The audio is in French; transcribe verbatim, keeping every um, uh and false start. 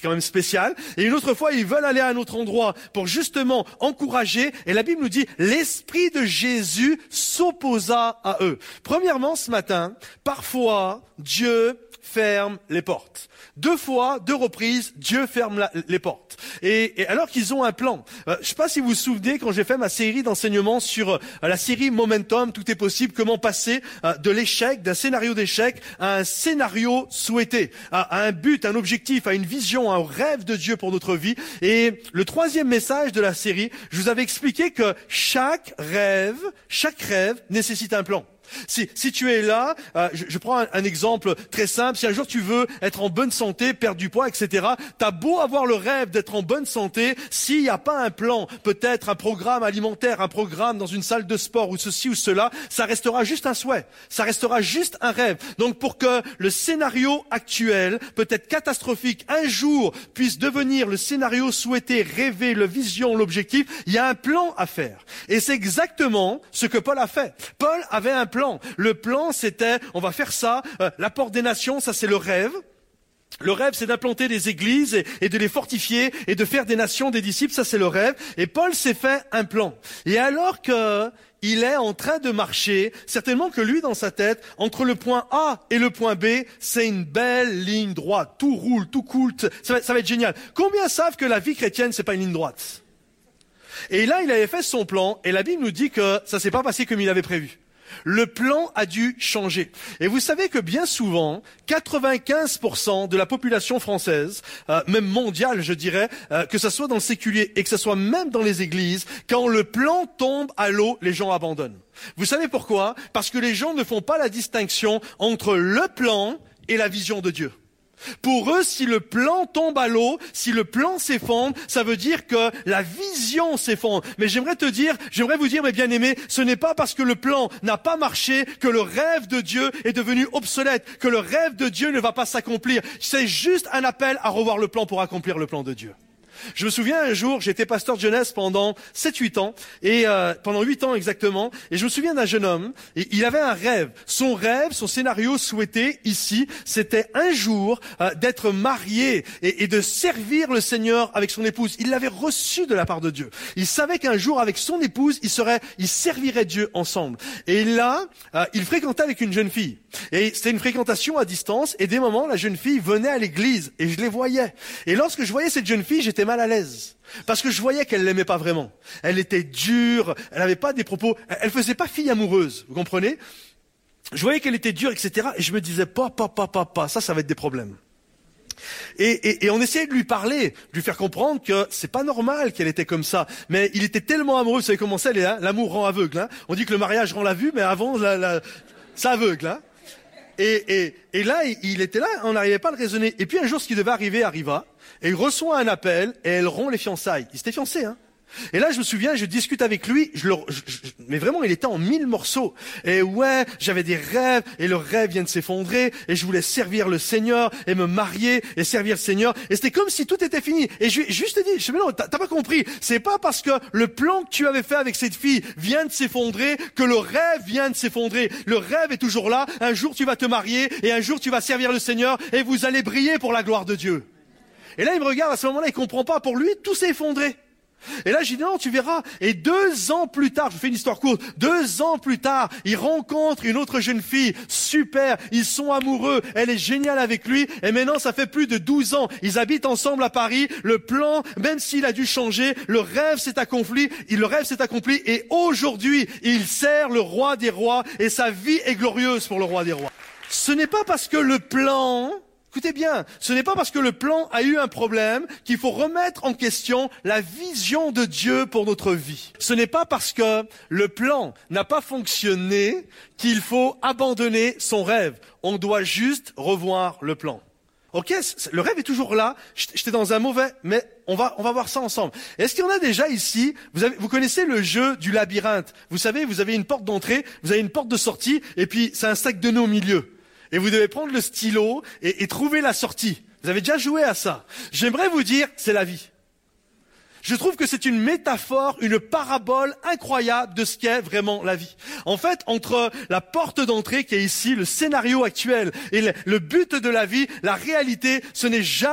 quand même spécial. Et une autre fois, ils veulent aller à un autre endroit pour justement encourager. Et la Bible nous dit, l'Esprit de Jésus s'opposa à eux. Premièrement, ce matin, parfois, Dieu ferme les portes. Deux fois, deux reprises, Dieu ferme la, les portes. Et, et alors qu'ils ont un plan. Euh, je ne sais pas si vous vous souvenez quand j'ai fait ma série d'enseignements sur euh, la série Momentum, tout est possible, comment passer euh, de l'échec, d'un scénario d'échec à un scénario souhaité, à, à un but, un objectif, à une vision, à un rêve de Dieu pour notre vie. Et le troisième message de la série, je vous avais expliqué que chaque rêve, chaque rêve nécessite un plan. Si, si tu es là, euh, je, je prends un, un exemple très simple, si un jour tu veux être en bonne santé, perdre du poids, et cetera, t'as beau avoir le rêve d'être en bonne santé, s'il n'y a pas un plan, peut-être un programme alimentaire, un programme dans une salle de sport ou ceci ou cela, ça restera juste un souhait, ça restera juste un rêve. Donc pour que le scénario actuel, peut-être catastrophique, un jour puisse devenir le scénario souhaité, rêvé, le vision, l'objectif, il y a un plan à faire. Et c'est exactement ce que Paul a fait. Paul avait un plan. Le plan, c'était, on va faire ça, euh, la porte des nations, ça c'est le rêve. Le rêve, c'est d'implanter des églises et, et de les fortifier et de faire des nations des disciples, ça c'est le rêve. Et Paul s'est fait un plan. Et alors que il est en train de marcher, certainement que lui, dans sa tête, entre le point A et le point B, c'est une belle ligne droite. Tout roule, tout coule, ça va, ça va être génial. Combien savent que la vie chrétienne, c'est pas une ligne droite? Et là, il avait fait son plan, et la Bible nous dit que ça s'est pas passé comme il avait prévu. Le plan a dû changer. Et vous savez que bien souvent, quatre-vingt-quinze pour cent de la population française, euh, même mondiale je dirais, euh, que ça soit dans le séculier et que ça soit même dans les églises, quand le plan tombe à l'eau, les gens abandonnent. Vous savez pourquoi? Parce que les gens ne font pas la distinction entre le plan et la vision de Dieu. Pour eux, si le plan tombe à l'eau, si le plan s'effondre, ça veut dire que la vision s'effondre. Mais j'aimerais te dire, j'aimerais vous dire, mes bien-aimés, ce n'est pas parce que le plan n'a pas marché que le rêve de Dieu est devenu obsolète, que le rêve de Dieu ne va pas s'accomplir. C'est juste un appel à revoir le plan pour accomplir le plan de Dieu. Je me souviens un jour, j'étais pasteur de jeunesse pendant sept huit ans, et euh, pendant huit ans exactement, et je me souviens d'un jeune homme, et il avait un rêve. Son rêve, son scénario souhaité ici, c'était un jour euh, d'être marié et, et de servir le Seigneur avec son épouse. Il l'avait reçu de la part de Dieu. Il savait qu'un jour, avec son épouse, il serait, il servirait Dieu ensemble. Et là, euh, il fréquentait avec une jeune fille. Et c'était une fréquentation à distance, et des moments, la jeune fille venait à l'église, et je les voyais. Et lorsque je voyais cette jeune fille, j'étais mal à l'aise. Parce que je voyais qu'elle l'aimait pas vraiment. Elle était dure, elle avait pas des propos, elle faisait pas fille amoureuse, vous comprenez? Je voyais qu'elle était dure, et cetera. Et je me disais, pas, pas, pas, pas, pas, ça, ça va être des problèmes. Et, et, et on essayait de lui parler, de lui faire comprendre que c'est pas normal qu'elle était comme ça. Mais il était tellement amoureux, vous savez comment c'est, hein, l'amour rend aveugle. Hein. On dit que le mariage rend la vue, mais avant, la, la, c'est aveugle. Hein. Et, et, et là, il était là, on n'arrivait pas à le raisonner. Et puis un jour, ce qui devait arriver arriva, et il reçoit un appel, et elle rompt les fiançailles. Il s'était fiancé, hein. Et là, je me souviens, je discute avec lui, je le, je, je, mais vraiment, il était en mille morceaux. Et ouais, j'avais des rêves, et le rêve vient de s'effondrer, et je voulais servir le Seigneur, et me marier, et servir le Seigneur. Et c'était comme si tout était fini. Et je lui ai juste dit, je me dis, non, t'as, t'as pas compris. C'est pas parce que le plan que tu avais fait avec cette fille vient de s'effondrer que le rêve vient de s'effondrer. Le rêve est toujours là. Un jour, tu vas te marier, et un jour, tu vas servir le Seigneur, et vous allez briller pour la gloire de Dieu. Et là, il me regarde, à ce moment-là, il comprend pas. Pour lui, tout s'est effondré. Et là, j'ai dit non, tu verras. Et deux ans plus tard, je vous fais une histoire courte, deux ans plus tard, il rencontre une autre jeune fille, super, ils sont amoureux, elle est géniale avec lui, et maintenant, ça fait plus de douze ans, ils habitent ensemble à Paris, le plan, même s'il a dû changer, le rêve s'est accompli, le rêve s'est accompli, et aujourd'hui, il sert le roi des rois, et sa vie est glorieuse pour le roi des rois. Ce n'est pas parce que le plan... Écoutez bien, ce n'est pas parce que le plan a eu un problème qu'il faut remettre en question la vision de Dieu pour notre vie. Ce n'est pas parce que le plan n'a pas fonctionné qu'il faut abandonner son rêve. On doit juste revoir le plan. Ok, le rêve est toujours là. J'étais dans un mauvais, mais on va on va voir ça ensemble. Est-ce qu'il y en a déjà ici? Vous avez, vous connaissez le jeu du labyrinthe? Vous savez, vous avez une porte d'entrée, vous avez une porte de sortie, et puis c'est un sac de nœuds au milieu. Et vous devez prendre le stylo et, et trouver la sortie. Vous avez déjà joué à ça. J'aimerais vous dire, c'est la vie. Je trouve que c'est une métaphore, une parabole incroyable de ce qu'est vraiment la vie. En fait, entre la porte d'entrée qui est ici, le scénario actuel, et le, le but de la vie, la réalité, ce n'est jamais